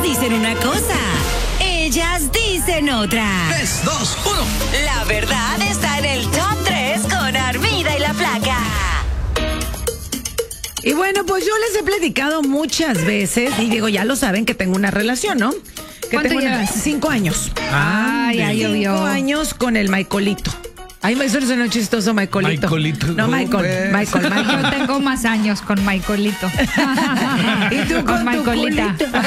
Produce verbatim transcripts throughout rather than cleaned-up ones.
dicen una cosa, ellas dicen otra. Tres, dos, uno. La verdad está en el top tres con Armida y la Flaca. Y bueno, pues yo les he platicado muchas veces, y digo, ya lo saben que tengo una relación, ¿no? Que ¿Cuánto tengo una- llevas? cinco años. Ah, ya llovió. Cinco años con el Michaelito. Ay, me suena chistoso, Michaelito. Michaelito, No, ¿cómo Michael, pues? Michael, Michael. Yo tengo más años con Michaelito. ¿Y tú con, con tu Michaelita? culito?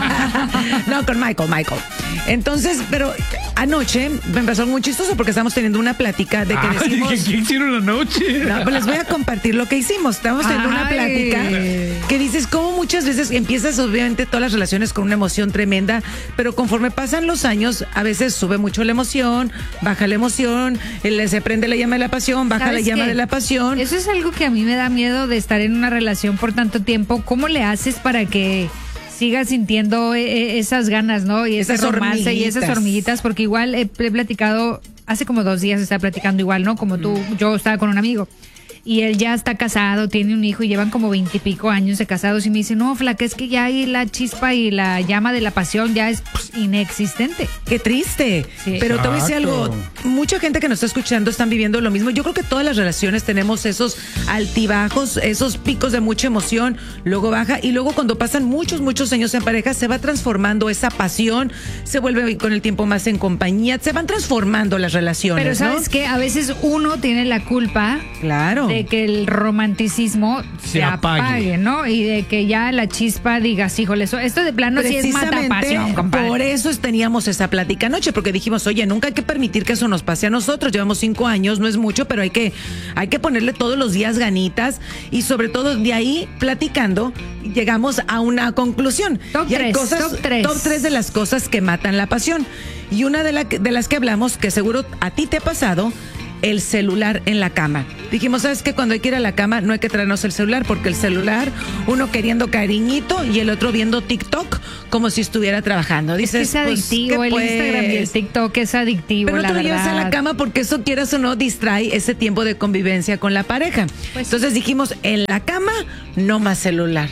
No, con Michael, Michael. Entonces, pero anoche me empezó muy chistoso porque estamos teniendo una plática de que Ay, decimos... ¿qué, qué hicieron anoche? No, pues les voy a compartir lo que hicimos. Estamos teniendo una Ay. plática que dices cómo muchas veces empiezas obviamente todas las relaciones con una emoción tremenda, pero conforme pasan los años, a veces sube mucho la emoción, baja la emoción, el- se prende la llama de la pasión, baja la ¿Sabes llama qué? de la pasión. Eso es algo que a mí me da miedo de estar en una relación por tanto tiempo. ¿Cómo le haces para que sigas sintiendo eh, eh, esas ganas, ¿no? Y ese Esas romance y esas hormiguitas. hormiguitas, porque igual he, he platicado, hace como dos días estaba platicando igual, ¿no? Como tú, yo estaba con un amigo. Y él ya está casado, tiene un hijo y llevan como veintipico años de casados. Y me dice, no, Flaca, es que ya ahí la chispa y la llama de la pasión ya es pues, inexistente. Qué triste. Sí. Pero te voy a decir Exacto. algo. Mucha gente que nos está escuchando están viviendo lo mismo. Yo creo que todas las relaciones tenemos esos altibajos, esos picos de mucha emoción, luego baja y luego cuando pasan muchos, muchos años en pareja se va transformando esa pasión, se vuelve con el tiempo más en compañía, se van transformando las relaciones. Pero ¿sabes ¿no? qué? A veces uno tiene la culpa Claro. de que el romanticismo se, Se apague. apague. ¿no? Y de que ya la chispa digas, híjole, eso- esto de plano sí es Precisamente matapasión, compadre. por eso teníamos esa plática anoche, porque dijimos, oye, nunca hay que permitir que eso nos pase a nosotros. Llevamos cinco años, no es mucho, pero hay que, hay que ponerle todos los días ganitas y sobre todo de ahí platicando llegamos a una conclusión. Top Y hay tres, cosas, top tres. top tres de las cosas que matan la pasión. Y una de, la, de las que hablamos, que seguro a ti te ha pasado, el celular en la cama. Dijimos, ¿sabes qué? Cuando hay que ir a la cama no hay que traernos el celular, porque el celular, uno queriendo cariñito y el otro viendo TikTok como si estuviera trabajando. Es que Dices, es pues, adictivo, ¿qué el Instagram y el pues? TikTok es adictivo, Pero no la te lo verdad. llevas a la cama porque eso, quieras o no, distrae ese tiempo de convivencia con la pareja. Pues Entonces dijimos, en la cama, no más celular.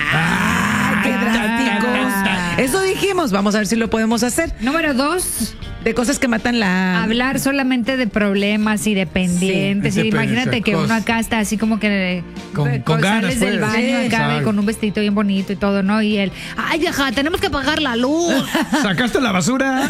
¡Ah! ¡Qué drásticos! Eso dijimos, vamos a ver si lo podemos hacer. Número dos, De cosas que matan la... hablar solamente de problemas y de pendientes. Sí, y de imagínate pendientes, que uno cosas. acá está así como que Con- eh, con ganas, sales del pues. baño Sí, acá exacto. con un vestidito bien bonito y todo, ¿no? Y él, ay, vieja, tenemos que pagar la luz. ¿Sacaste la basura?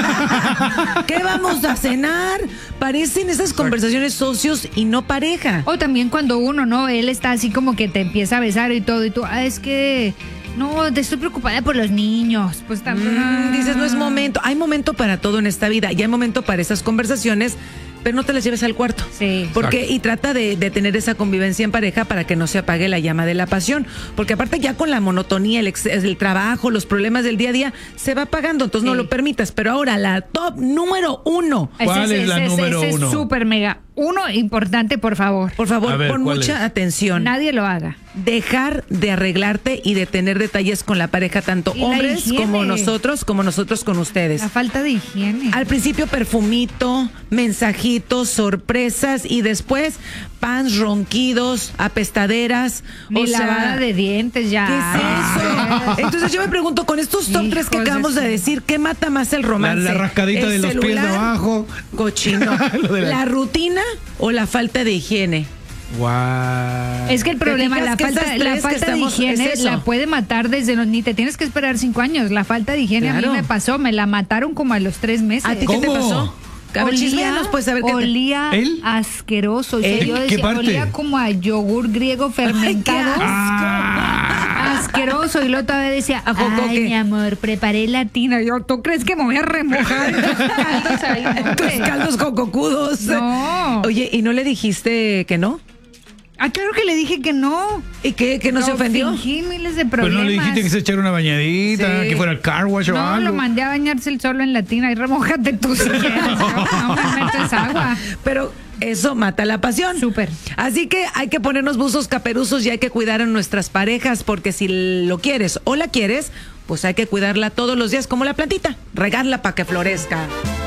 ¿Qué vamos a cenar? Parecen esas conversaciones socios y no pareja. O también cuando uno, ¿no? Él está así como que te empieza a besar y todo, y tú, ah, es que, no, te estoy preocupada por los niños. Pues también. Mm, dices, no es momento. Hay momento para todo en esta vida y hay momento para esas conversaciones, pero no te las lleves al cuarto. Sí. Porque, y trata de, de tener esa convivencia en pareja para que no se apague la llama de la pasión. Porque aparte ya con la monotonía, el, ex- el trabajo, los problemas del día a día, se va apagando, entonces no Sí. lo permitas. Pero ahora, la top número uno. ¿Cuál es la número ese uno? Es súper mega. Uno importante, por favor. Por favor, A ver, pon ¿cuál mucha es? atención. Nadie lo haga. Dejar de arreglarte y de tener detalles con la pareja, tanto Y la hombres higiene. como nosotros, como nosotros con ustedes. La falta de higiene. Al principio perfumito, mensajitos, sorpresas y después pants ronquidos, apestaderas. Ni o sea, lavada de dientes ya. ¿qué es eso? Entonces yo me pregunto, con estos top tres que Hijos de acabamos de su- decir, ¿qué mata más el La, romance? la rascadita ¿El de los pies de celular? abajo. Cochino. Lo de la- ¿La rutina o la falta de higiene? Guau. Es que el problema, fijas la que falta, esas la tres que falta de estamos- higiene es eso? la puede matar desde los, ni te tienes que esperar cinco años. La falta de higiene a Claro. mí me pasó, me la mataron como a los tres meses. ¿A ti qué te ¿Cómo? pasó? A ver, chisméanos, pues, a ver qué te- olía ¿Él? asqueroso. O sea, ¿Él? yo ¿Qué decía, parte? olía como a yogur griego fermentado. asco! Ah. Asqueroso. Y luego todavía decía, ¿A poco ay, qué? mi amor, preparé la tina. Yo, ¿tú crees que me voy a remojar? Estos caldos ahí, Tus hombre. caldos con cocudos. No. Oye, ¿y no le dijiste que no? Ah, claro que le dije que no. ¿Y qué? ¿Que no, se ofendió? Fingí miles de Pero problemas. no le dijiste que se echara una bañadita, Sí. que fuera el car wash o No, algo. lo mandé a bañarse el solo en la tina y remójate tú si quieres. No, no me metes agua. Pero eso mata la pasión. Súper. Así que hay que ponernos buzos caperuzos y hay que cuidar a nuestras parejas, porque si lo quieres o la quieres, pues hay que cuidarla todos los días como la plantita, regarla para que florezca.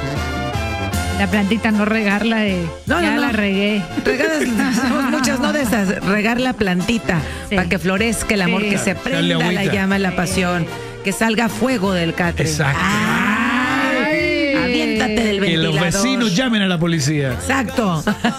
La plantita, no regarla de... No, ya no, no. la regué. Regadas, somos muchas, no de esas. Regar la plantita Sí. para que florezca el amor, Sí. que se Dale prenda la agüita. llama, la Sí. pasión. que salga fuego del catre. Exacto. Ay, aviéntate del Que ventilador. los vecinos llamen a la policía. Exacto.